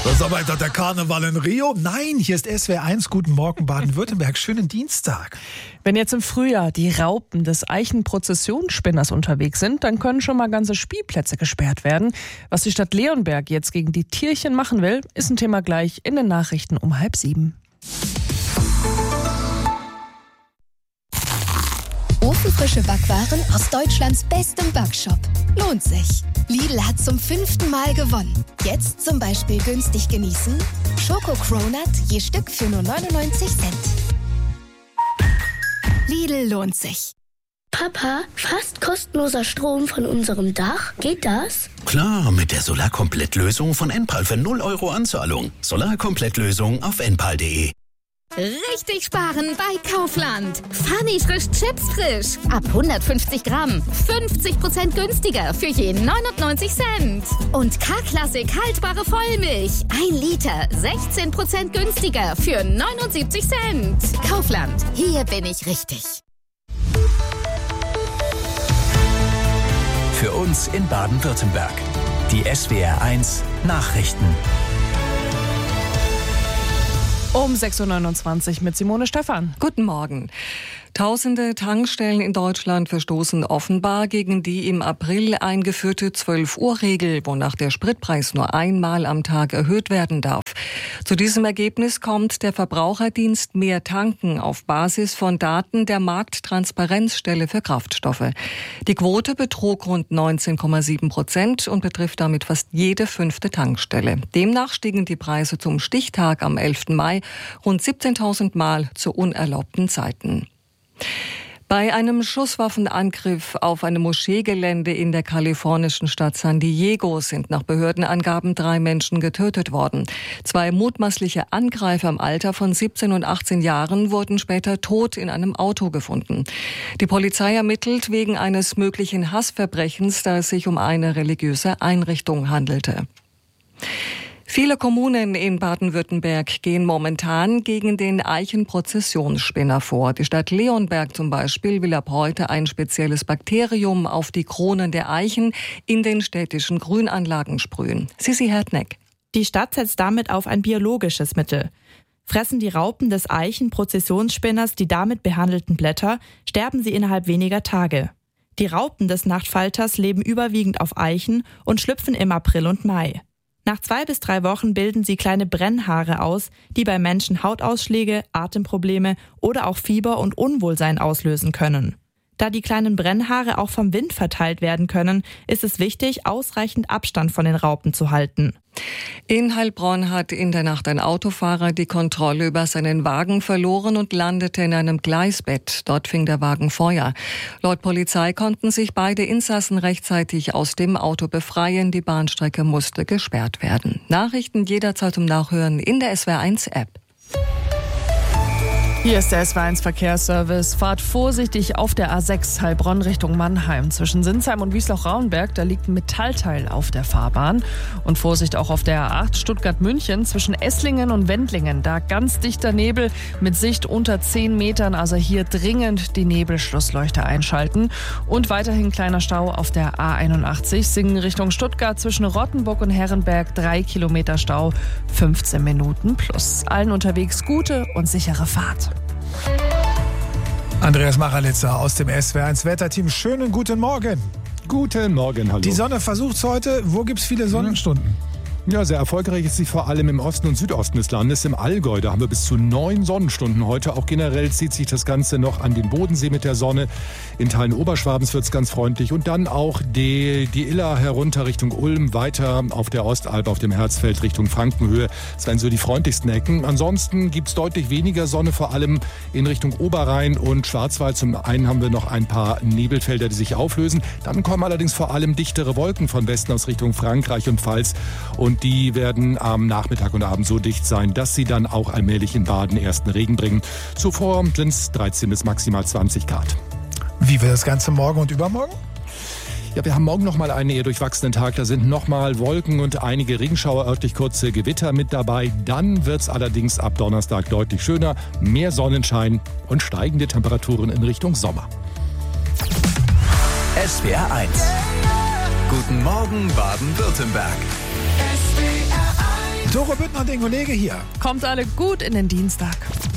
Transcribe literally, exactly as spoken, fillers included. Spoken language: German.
Was ist aber der Karneval in Rio? Nein, hier ist S W R eins. Guten Morgen, Baden-Württemberg. Schönen Dienstag. Wenn jetzt im Frühjahr die Raupen des Eichenprozessionsspinners unterwegs sind, dann können schon mal ganze Spielplätze gesperrt werden. Was die Stadt Leonberg jetzt gegen die Tierchen machen will, ist ein Thema gleich in den Nachrichten um halb sieben. Ofenfrische Backwaren aus Deutschlands bestem Backshop. Lohnt sich. Lidl hat zum fünften Mal gewonnen. Jetzt zum Beispiel günstig genießen: Schoko-Cronut je Stück für nur neunundneunzig Cent. Lidl lohnt sich. Papa, fast kostenloser Strom von unserem Dach. Geht das? Klar, mit der Solarkomplettlösung von Enpal für null Euro Anzahlung. Solarkomplettlösung auf enpal punkt de. Richtig sparen bei Kaufland. Funny frisch Chips frisch. Ab hundertfünfzig Gramm. fünfzig Prozent günstiger für je neunundneunzig Cent. Und K-Klassik haltbare Vollmilch. ein Liter. sechzehn Prozent günstiger für neunundsiebzig Cent. Kaufland. Hier bin ich richtig. Für uns in Baden-Württemberg. Die S W R eins Nachrichten. Um sechs Uhr neunundzwanzig mit Simone Stephan. Guten Morgen. Tausende Tankstellen in Deutschland verstoßen offenbar gegen die im April eingeführte zwölf Uhr Regel, wonach der Spritpreis nur einmal am Tag erhöht werden darf. Zu diesem Ergebnis kommt der Verbraucherdienst Mehr Tanken auf Basis von Daten der Markttransparenzstelle für Kraftstoffe. Die Quote betrug rund neunzehn Komma sieben Prozent und betrifft damit fast jede fünfte Tankstelle. Demnach stiegen die Preise zum Stichtag am elften Mai rund siebzehntausend Mal zu unerlaubten Zeiten. Bei einem Schusswaffenangriff auf einem Moscheegelände in der kalifornischen Stadt San Diego sind nach Behördenangaben drei Menschen getötet worden. Zwei mutmaßliche Angreifer im Alter von siebzehn und achtzehn Jahren wurden später tot in einem Auto gefunden. Die Polizei ermittelt wegen eines möglichen Hassverbrechens, da es sich um eine religiöse Einrichtung handelte. Viele Kommunen in Baden-Württemberg gehen momentan gegen den Eichenprozessionsspinner vor. Die Stadt Leonberg zum Beispiel will ab heute ein spezielles Bakterium auf die Kronen der Eichen in den städtischen Grünanlagen sprühen. Sissi Hertneck. Die Stadt setzt damit auf ein biologisches Mittel. Fressen die Raupen des Eichenprozessionsspinners die damit behandelten Blätter, sterben sie innerhalb weniger Tage. Die Raupen des Nachtfalters leben überwiegend auf Eichen und schlüpfen im April und Mai. Nach zwei bis drei Wochen bilden sie kleine Brennhaare aus, die bei Menschen Hautausschläge, Atemprobleme oder auch Fieber und Unwohlsein auslösen können. Da die kleinen Brennhaare auch vom Wind verteilt werden können, ist es wichtig, ausreichend Abstand von den Raupen zu halten. In Heilbronn hat in der Nacht ein Autofahrer die Kontrolle über seinen Wagen verloren und landete in einem Gleisbett. Dort fing der Wagen Feuer. Laut Polizei konnten sich beide Insassen rechtzeitig aus dem Auto befreien. Die Bahnstrecke musste gesperrt werden. Nachrichten jederzeit zum Nachhören in der S W R eins App. Hier ist der S W R eins Verkehrsservice. Fahrt vorsichtig auf der A sechs Heilbronn Richtung Mannheim. Zwischen Sinsheim und Wiesloch-Rauenberg, da liegt ein Metallteil auf der Fahrbahn. Und Vorsicht auch auf der A acht Stuttgart-München zwischen Esslingen und Wendlingen. Da ganz dichter Nebel mit Sicht unter zehn Metern. Also hier dringend die Nebelschlussleuchte einschalten. Und weiterhin kleiner Stau auf der A einundachtzig Singen Richtung Stuttgart zwischen Rottenburg und Herrenberg. Drei Kilometer Stau, fünfzehn Minuten plus. Allen unterwegs gute und sichere Fahrt. Andreas Machralitzer aus dem S W R eins Wetterteam. Schönen guten Morgen. Guten Morgen, hallo. Die Sonne versucht's heute. Wo gibt's viele Sonnenstunden? Ja, sehr erfolgreich ist sie vor allem im Osten und Südosten des Landes. Im Allgäu, da haben wir bis zu neun Sonnenstunden heute. Auch generell zieht sich das Ganze noch an den Bodensee mit der Sonne. In Teilen Oberschwabens wird es ganz freundlich. Und dann auch die, die Iller herunter Richtung Ulm, weiter auf der Ostalb, auf dem Herzfeld Richtung Frankenhöhe. Das wären so die freundlichsten Ecken. Ansonsten gibt es deutlich weniger Sonne, vor allem in Richtung Oberrhein und Schwarzwald. Zum einen haben wir noch ein paar Nebelfelder, die sich auflösen. Dann kommen allerdings vor allem dichtere Wolken von Westen aus Richtung Frankreich und Pfalz. Und die werden am Nachmittag und Abend so dicht sein, dass sie dann auch allmählich in Baden ersten Regen bringen. Zuvor sind es dreizehn bis maximal zwanzig Grad. Wie wird das Ganze morgen und übermorgen? Ja, wir haben morgen noch mal einen eher durchwachsenen Tag. Da sind noch mal Wolken und einige Regenschauer, örtlich kurze Gewitter mit dabei. Dann wird es allerdings ab Donnerstag deutlich schöner. Mehr Sonnenschein und steigende Temperaturen in Richtung Sommer. S W R eins. Guten Morgen Baden-Württemberg. Doro Büttner und den Kollege hier. Kommt alle gut in den Dienstag.